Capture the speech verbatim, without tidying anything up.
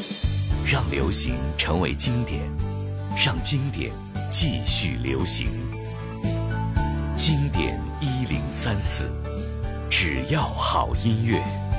让流行成为经典，让经典继续流行。经典一零三四，只要好音乐。